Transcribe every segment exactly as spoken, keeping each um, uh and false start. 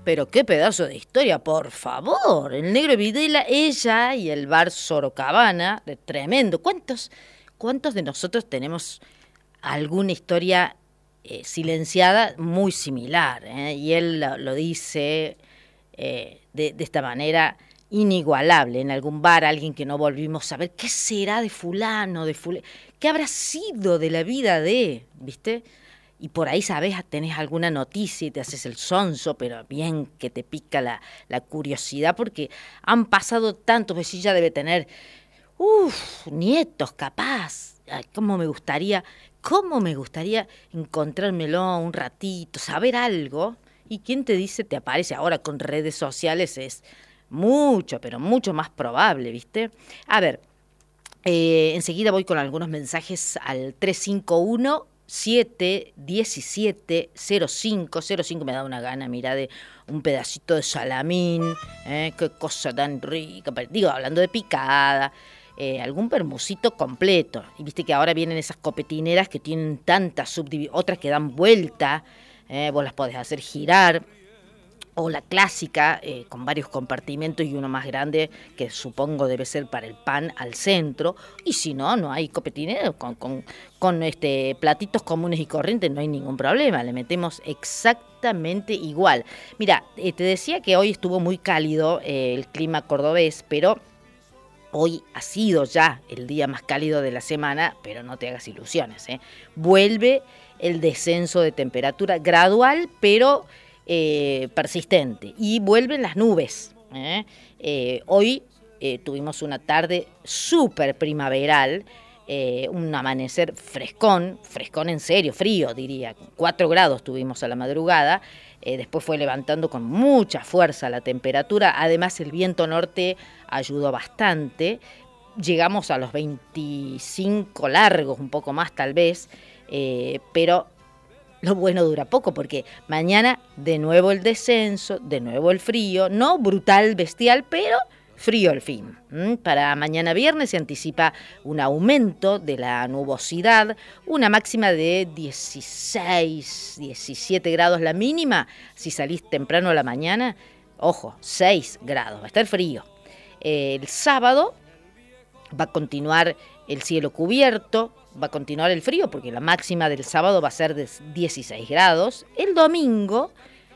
Pero qué pedazo de historia, por favor. El Negro Videla, ella y el bar Sorocabana, de tremendo. ¿Cuántos, cuántos de nosotros tenemos alguna historia eh, silenciada muy similar? ¿eh? Y él lo, lo dice eh, de, de esta manera inigualable. En algún bar, alguien que no volvimos a ver. ¿Qué será de fulano, de fulano? ¿Qué habrá sido de la vida de, viste? Y por ahí, sabes, tenés alguna noticia y te haces el sonso, pero bien que te pica la, la curiosidad, porque han pasado tantos, pues sí, ya debe tener, uff, nietos capaz. Ay, cómo me gustaría, cómo me gustaría encontrármelo un ratito, saber algo. Y quién te dice, te aparece ahora con redes sociales, es mucho, pero mucho más probable, ¿viste? A ver, eh, enseguida voy con algunos mensajes al tres cinco uno siete diecisiete cero cinco cero cinco. Me da una gana, mira, de un pedacito de salamín, ¿eh? Qué cosa tan rica, digo, hablando de picada, eh, algún permusito completo. Y viste que ahora vienen esas copetineras que tienen tantas subdivisiones, otras que dan vuelta, ¿eh? Vos las podés hacer girar. O la clásica, eh, con varios compartimentos y uno más grande, que supongo debe ser para el pan al centro. Y si no, no hay copetinero, con, con, con este, platitos comunes y corrientes no hay ningún problema, le metemos exactamente igual. Mira, eh, te decía que hoy estuvo muy cálido eh, el clima cordobés, pero hoy ha sido ya el día más cálido de la semana, pero no te hagas ilusiones, ¿eh? Vuelve el descenso de temperatura gradual, pero Eh, persistente, y vuelven las nubes. ¿eh? Eh, hoy eh, tuvimos una tarde súper primaveral, eh, un amanecer frescón, frescón en serio, frío diría, cuatro grados tuvimos a la madrugada, eh, después fue levantando con mucha fuerza la temperatura, además el viento norte ayudó bastante, llegamos a los veinticinco largos, un poco más tal vez, eh, pero lo bueno dura poco, porque mañana de nuevo el descenso, de nuevo el frío, no brutal, bestial, pero frío al fin. ¿Mm? Para mañana viernes se anticipa un aumento de la nubosidad, una máxima de dieciséis, diecisiete grados la mínima. Si salís temprano a la mañana, ojo, seis grados, va a estar frío. Eh, el sábado va a continuar el cielo cubierto, va a continuar el frío porque la máxima del sábado va a ser de dieciséis grados. El domingo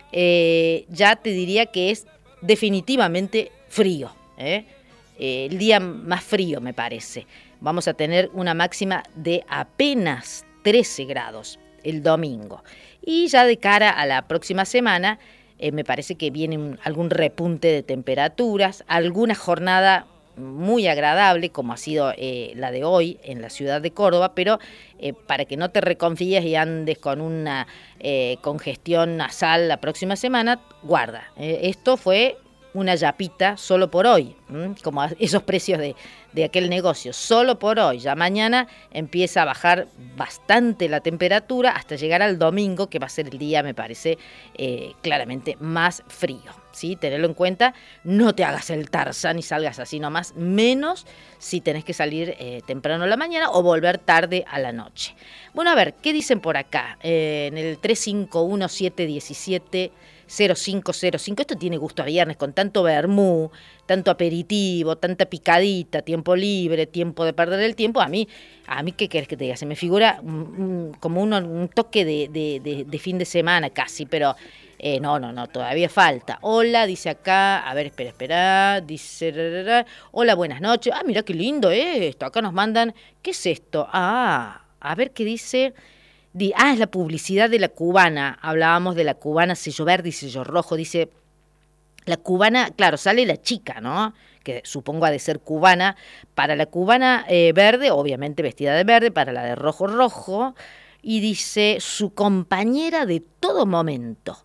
eh, ya te diría que es definitivamente frío, ¿eh? Eh, el día más frío me parece. Vamos a tener una máxima de apenas trece grados el domingo. Y ya de cara a la próxima semana eh, me parece que viene un, algún repunte de temperaturas, alguna jornada muy agradable como ha sido eh, la de hoy en la ciudad de Córdoba, pero eh, para que no te reconfíes y andes con una eh, congestión nasal la próxima semana, guarda, eh, esto fue una yapita solo por hoy, ¿m? Como esos precios de, de aquel negocio, solo por hoy. Ya mañana empieza a bajar bastante la temperatura hasta llegar al domingo, que va a ser el día, me parece, eh, claramente más frío. ¿Sí? Tenerlo en cuenta, no te hagas el Tarzán y salgas así nomás, menos si tenés que salir eh, temprano a la mañana o volver tarde a la noche. Bueno, a ver, ¿qué dicen por acá? Eh, en el tres cinco uno siete diecisiete cero cinco cero cinco, esto tiene gusto a viernes, con tanto vermú, tanto aperitivo, tanta picadita, tiempo libre, tiempo de perder el tiempo. A mí, a mí ¿qué querés que te diga? Se me figura un, un, como uno, un toque de, de, de, de fin de semana casi, pero Eh, no, no, no, todavía falta. Hola, dice acá, a ver, espera, espera, dice, hola, buenas noches. Ah, mira qué lindo esto, acá nos mandan, ¿qué es esto? Ah, a ver qué dice. Di, ah, es la publicidad de la cubana, hablábamos de la cubana, sello verde y sello rojo, dice, la cubana, claro, sale la chica, ¿no? Que supongo ha de ser cubana. Para la cubana eh, verde, obviamente vestida de verde, para la de rojo, rojo, y dice, su compañera de todo momento.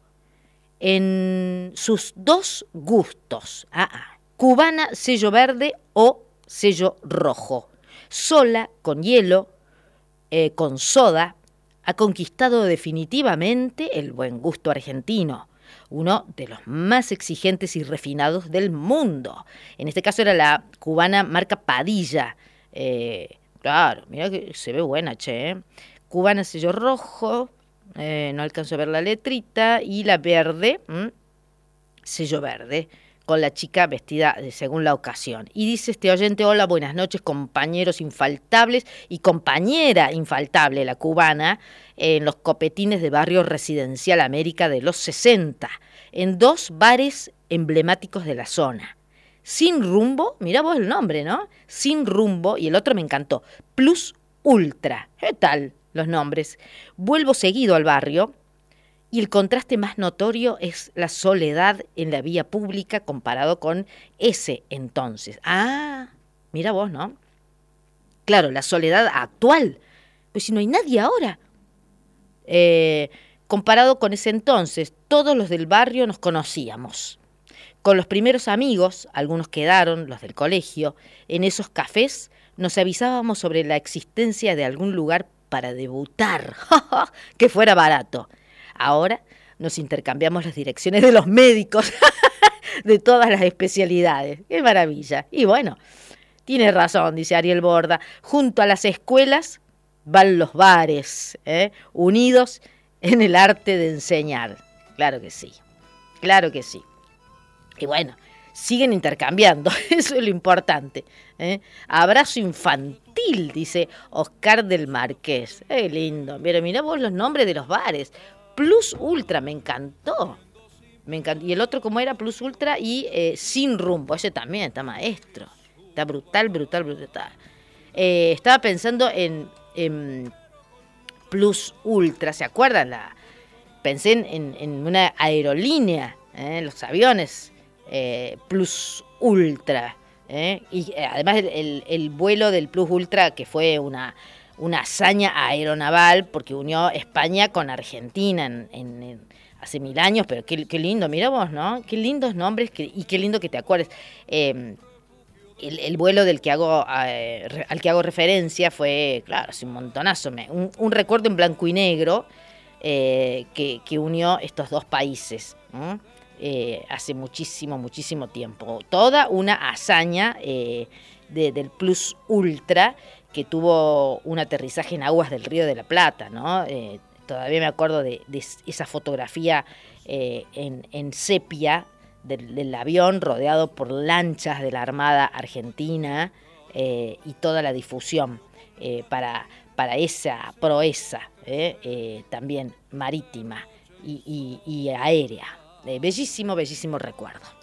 En sus dos gustos, ah, ah, cubana, sello verde o sello rojo, sola, con hielo, eh, con soda, ha conquistado definitivamente el buen gusto argentino, uno de los más exigentes y refinados del mundo. En este caso era la cubana marca Padilla, eh, claro, mira que se ve buena, che, ¿eh? Cubana, sello rojo. Eh, no alcanzo a ver la letrita, y la verde, ¿m? sello verde, con la chica vestida de según la ocasión. Y dice este oyente: hola, buenas noches, compañeros infaltables y compañera infaltable, la cubana, en los copetines de Barrio Residencial América de los sesenta, en dos bares emblemáticos de la zona. Sin Rumbo, mirá vos el nombre, ¿no? Sin Rumbo, y el otro me encantó, Plus Ultra. ¿Qué tal los nombres? Vuelvo seguido al barrio, y el contraste más notorio es la soledad en la vía pública comparado con ese entonces. Ah, mira vos, ¿no? Claro, la soledad actual. Pues si no hay nadie ahora. Eh, comparado con ese entonces, todos los del barrio nos conocíamos. Con los primeros amigos, algunos quedaron, los del colegio, en esos cafés nos avisábamos sobre la existencia de algún lugar para debutar, que fuera barato. Ahora nos intercambiamos las direcciones de los médicos de todas las especialidades. ¡Qué maravilla! Y bueno, tiene razón, dice Ariel Borda. Junto a las escuelas van los bares, ¿eh? Unidos en el arte de enseñar. Claro que sí, claro que sí. Y bueno, siguen intercambiando, eso es lo importante, ¿eh? Abrazo infantil, dice Oscar del Marqués. ¡Qué lindo! Pero mirá vos los nombres de los bares. Plus Ultra, me encantó. Me encantó. Y el otro, ¿cómo era? Plus Ultra y eh, Sin Rumbo. Ese también está maestro. Está brutal, brutal, brutal. Eh, estaba pensando en, en Plus Ultra, ¿se acuerdan? La, pensé en, en, en una aerolínea, ¿eh? Los aviones eh, Plus Ultra. ¿eh? Y eh, además el, el, el vuelo del Plus Ultra, que fue una... una hazaña aeronaval, porque unió España con Argentina en, en, en hace mil años, pero qué, qué lindo, mira vos, ¿no? Qué lindos nombres que, y qué lindo que te acuerdes. Eh, el, el vuelo del que hago eh, al que hago referencia fue, claro, hace un montonazo, me, un, un recuerdo en blanco y negro eh, que, que unió estos dos países, ¿no? eh, hace muchísimo, muchísimo tiempo. Toda una hazaña eh, de, del Plus Ultra, que tuvo un aterrizaje en aguas del Río de la Plata, ¿no? Eh, todavía me acuerdo de, de esa fotografía eh, en, en sepia del, del avión rodeado por lanchas de la Armada Argentina eh, y toda la difusión eh, para, para esa proeza eh, eh, también marítima y, y, y aérea. Eh, bellísimo, bellísimo recuerdo.